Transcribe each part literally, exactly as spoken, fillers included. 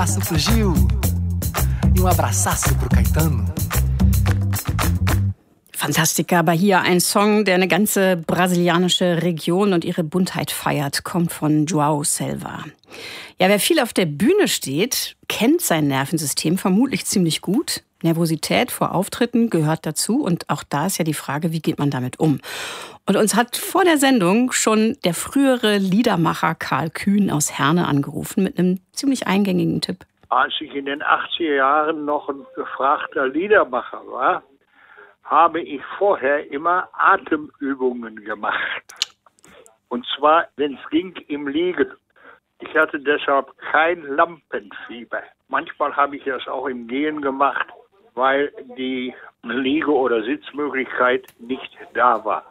Abraço pro Gil e um abraçaço pro Caetano. Fantastica, aber hier ein Song, der eine ganze brasilianische Region und ihre Buntheit feiert, kommt von João Selva. Ja, wer viel auf der Bühne steht, kennt sein Nervensystem vermutlich ziemlich gut. Nervosität vor Auftritten gehört dazu und auch da ist ja die Frage, wie geht man damit um? Und uns hat vor der Sendung schon der frühere Liedermacher Karl Kühn aus Herne angerufen mit einem ziemlich eingängigen Tipp. Als ich in den achtziger Jahren noch ein gefragter Liedermacher war, habe ich vorher immer Atemübungen gemacht. Und zwar, wenn es ging, im Liegen. Ich hatte deshalb kein Lampenfieber. Manchmal habe ich das auch im Gehen gemacht, weil die Liege- oder Sitzmöglichkeit nicht da war.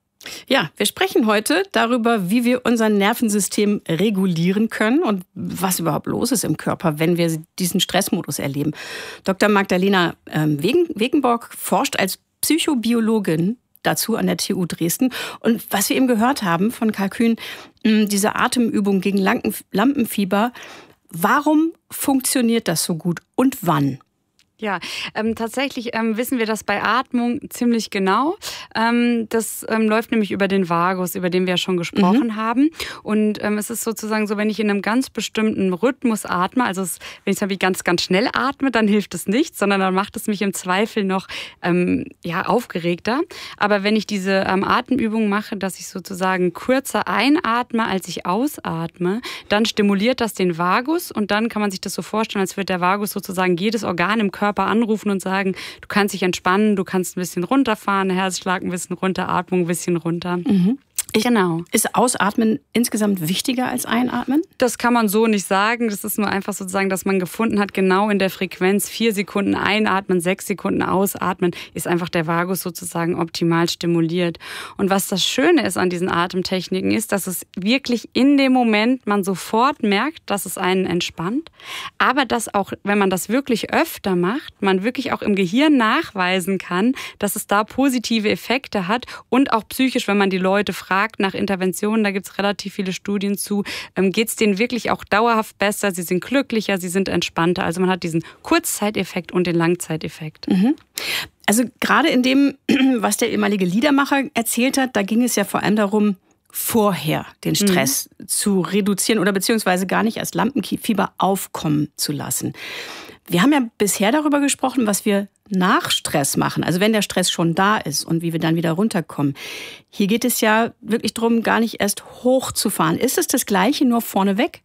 Ja, wir sprechen heute darüber, wie wir unser Nervensystem regulieren können und was überhaupt los ist im Körper, wenn wir diesen Stressmodus erleben. Doktor Magdalena ähm, Wegenborg forscht als Psychobiologin dazu an der T U Dresden. Und was wir eben gehört haben von Karl Kühn, diese Atemübung gegen Lampenfieber, warum funktioniert das so gut und wann? Ja, ähm, tatsächlich ähm, wissen wir das bei Atmung ziemlich genau. Ähm, das ähm, läuft nämlich über den Vagus, über den wir ja schon gesprochen mhm. haben. Und ähm, es ist sozusagen so, wenn ich in einem ganz bestimmten Rhythmus atme, also es, wenn ich zum Beispiel ganz, ganz schnell atme, dann hilft es nicht, sondern dann macht es mich im Zweifel noch ähm, ja, aufgeregter. Aber wenn ich diese ähm, Atemübung mache, dass ich sozusagen kürzer einatme, als ich ausatme, dann stimuliert das den Vagus und dann kann man sich das so vorstellen, als würde der Vagus sozusagen jedes Organ im Körper Körper anrufen und sagen, du kannst dich entspannen, du kannst ein bisschen runterfahren, Herzschlag ein bisschen runter, Atmung ein bisschen runter. Mhm. Ich, genau. Ist Ausatmen insgesamt wichtiger als Einatmen? Das kann man so nicht sagen. Das ist nur einfach sozusagen, dass man gefunden hat, genau in der Frequenz vier Sekunden einatmen, sechs Sekunden ausatmen, ist einfach der Vagus sozusagen optimal stimuliert. Und was das Schöne ist an diesen Atemtechniken ist, dass es wirklich in dem Moment man sofort merkt, dass es einen entspannt. Aber dass auch, wenn man das wirklich öfter macht, man wirklich auch im Gehirn nachweisen kann, dass es da positive Effekte hat und auch psychisch, wenn man die Leute fragt, nach Interventionen, da gibt es relativ viele Studien zu, ähm, geht es denen wirklich auch dauerhaft besser, sie sind glücklicher, sie sind entspannter. Also man hat diesen Kurzzeiteffekt und den Langzeiteffekt. Mhm. Also gerade in dem, was der ehemalige Liedermacher erzählt hat, da ging es ja vor allem darum, vorher den Stress mhm. zu reduzieren oder beziehungsweise gar nicht erst Lampenfieber aufkommen zu lassen. Wir haben ja bisher darüber gesprochen, was wir nach Stress machen, also wenn der Stress schon da ist und wie wir dann wieder runterkommen. Hier geht es ja wirklich darum, gar nicht erst hochzufahren. Ist es das Gleiche, nur vorneweg?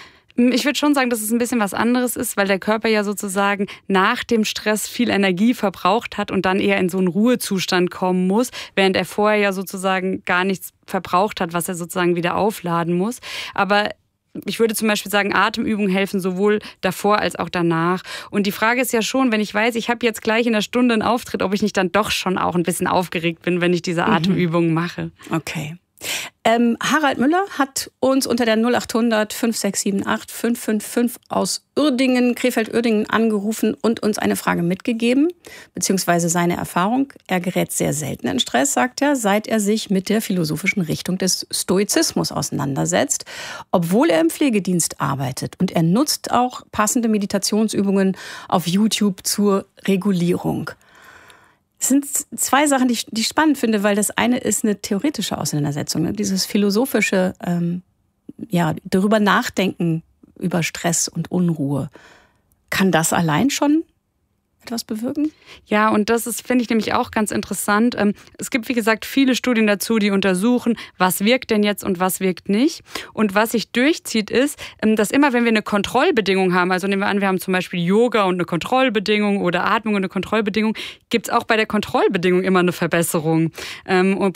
Ich würde schon sagen, dass es ein bisschen was anderes ist, weil der Körper ja sozusagen nach dem Stress viel Energie verbraucht hat und dann eher in so einen Ruhezustand kommen muss, während er vorher ja sozusagen gar nichts verbraucht hat, was er sozusagen wieder aufladen muss. Aber ich würde zum Beispiel sagen, Atemübungen helfen sowohl davor als auch danach. Und die Frage ist ja schon, wenn ich weiß, ich habe jetzt gleich in einer Stunde einen Auftritt, ob ich nicht dann doch schon auch ein bisschen aufgeregt bin, wenn ich diese Atemübungen mache. Okay. Ähm, Harald Müller hat uns unter der null achthundert fünf sechs sieben acht fünf fünf fünf aus Uerdingen, Krefeld-Uerdingen angerufen und uns eine Frage mitgegeben, beziehungsweise seine Erfahrung. Er gerät sehr selten in Stress, sagt er, seit er sich mit der philosophischen Richtung des Stoizismus auseinandersetzt, obwohl er im Pflegedienst arbeitet. Und er nutzt auch passende Meditationsübungen auf YouTube zur Regulierung. Es sind zwei Sachen, die ich spannend finde, weil das eine ist eine theoretische Auseinandersetzung, dieses philosophische, ähm, ja, darüber nachdenken über Stress und Unruhe. Kann das allein schon etwas bewirken? Ja, und das ist, finde ich, nämlich auch ganz interessant. Es gibt, wie gesagt, viele Studien dazu, die untersuchen, was wirkt denn jetzt und was wirkt nicht. Und was sich durchzieht, ist, dass immer, wenn wir eine Kontrollbedingung haben, also nehmen wir an, wir haben zum Beispiel Yoga und eine Kontrollbedingung oder Atmung und eine Kontrollbedingung, gibt es auch bei der Kontrollbedingung immer eine Verbesserung. Und